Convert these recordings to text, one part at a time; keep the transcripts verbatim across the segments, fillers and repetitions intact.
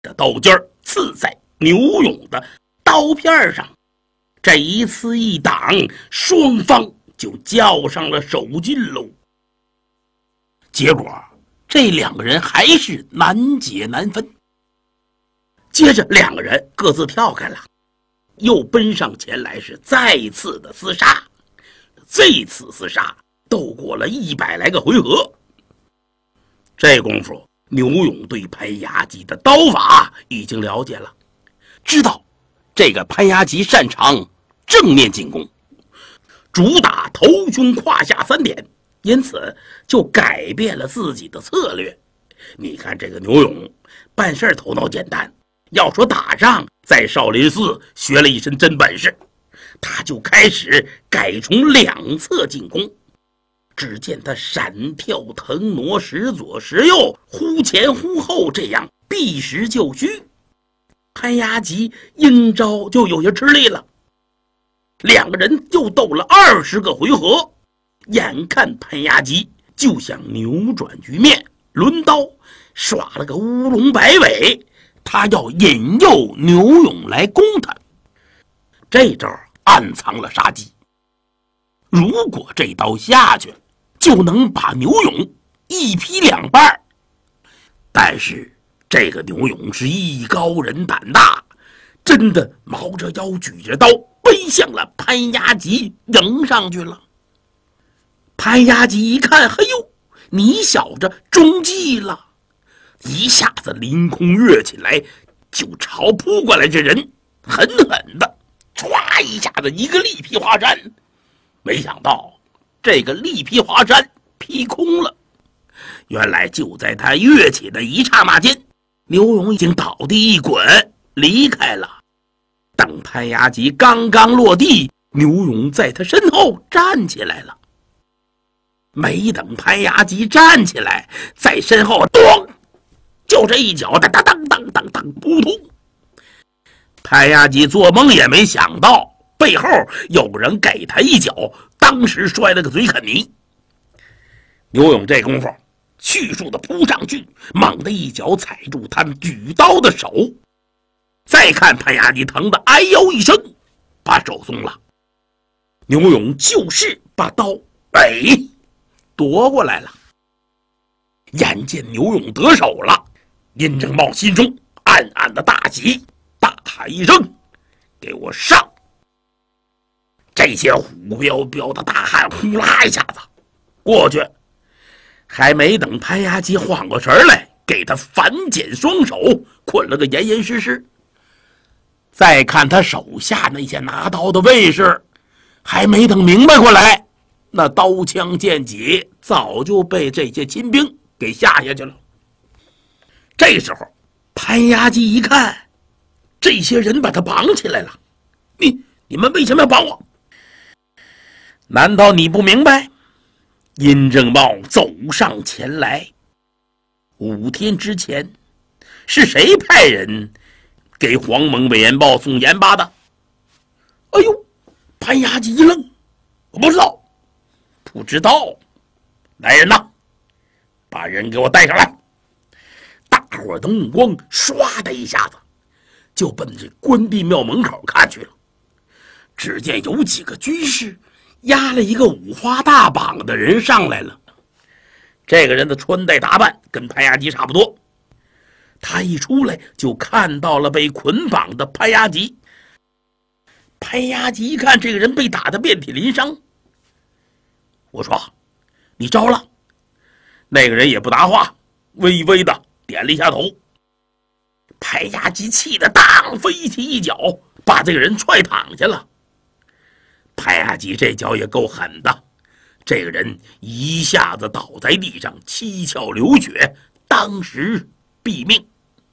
这刀尖儿刺在牛勇的刀片上，这一次一挡，双方就较上了手劲喽。结果这两个人还是难解难分。接着两个人各自跳开了，又奔上前来，是再次的厮杀。这次厮杀斗过了一百来个回合。这功夫，牛勇对潘牙吉的刀法已经了解了，知道这个潘牙吉擅长正面进攻，主打头胸胯下三点，因此就改变了自己的策略。你看这个牛勇办事头脑简单，要说打仗，在少林寺学了一身真本事，他就开始改从两侧进攻。只见他闪跳腾挪，时左时右，忽前忽后，这样避实就虚。潘牙吉应招就有些吃力了。两个人又斗了二十个回合，眼看潘牙吉就想扭转局面，抡刀耍了个乌龙摆尾，他要引诱牛勇来攻他。这招暗藏了杀机，如果这刀下去，就能把牛勇一劈两半。但是这个牛勇是艺高人胆大，真的猫着腰举着刀奔向了潘牙吉，迎上去了。潘牙吉一看，嘿呦，你小子中计了，一下子凌空跃起来，就朝扑过来这人狠狠的唰一下子一个力劈华山。没想到这个力劈华山劈空了，原来就在他跃起的一刹那间，牛勇已经倒地一滚离开了。等潘牙吉刚刚落地，牛勇在他身后站起来了。没等潘牙吉站起来，在身后咚，就这一脚，当当当当当当，扑通！潘牙吉做梦也没想到，背后有人给他一脚，当时摔了个嘴啃泥。牛勇这功夫迅速的扑上去，猛地一脚踩住他举刀的手。再看潘牙吉疼得哎呦一声，把手松了。牛勇就是把刀哎夺过来了。眼见牛勇得手了，殷正茂心中暗暗的大喜，大喊一声：“给我上！”这些虎彪彪的大汉呼啦一下子过去，还没等潘牙吉缓过神来，给他反剪双手，捆了个严严实实。再看他手下那些拿刀的卫士，还没等明白过来，那刀枪剑戟早就被这些亲兵给下下去了。这时候潘牙吉一看，这些人把他绑起来了，你你们为什么要绑我？难道你不明白？殷正茂走上前来，五天之前是谁派人给黄蒙委员报送盐巴的？哎呦，潘牙吉一愣，我不知道。不知道？来人呐，把人给我带上来。大伙的目光唰的一下子就奔这关帝庙门口看去了。只见有几个军士押了一个五花大绑的人上来了。这个人的穿戴打扮跟潘牙吉差不多。他一出来就看到了被捆绑的潘牙吉。潘牙吉一看这个人被打得遍体鳞伤，我说：“你招了？”那个人也不答话，微微的点了一下头。潘牙吉气得当飞起一脚，把这个人踹躺下了。潘牙吉这脚也够狠的，这个人一下子倒在地上，七窍流血，当时毙命。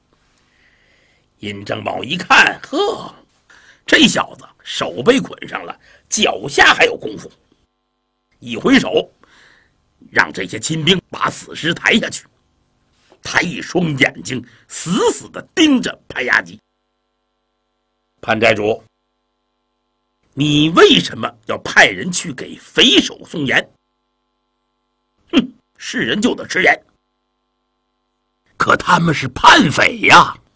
殷正茂一看，呵，这小子手被捆上了，脚下还有功夫，一挥手让这些亲兵把死尸抬下去。他一双眼睛死死地盯着潘牙吉。潘寨主，你为什么要派人去给匪首送盐？哼，是人就得吃盐，可他们是叛匪呀！